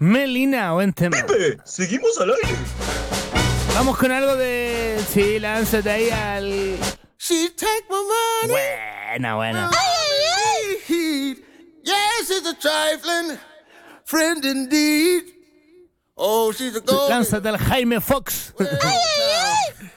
Melina, buen tema. Pipe, seguimos al aire. Vamos con algo de... Sí, lánzate ahí al... She take my money. Buena. Yes, she's a trifling friend indeed. Oh, she's a golden. Lánzate al Jaime Fox.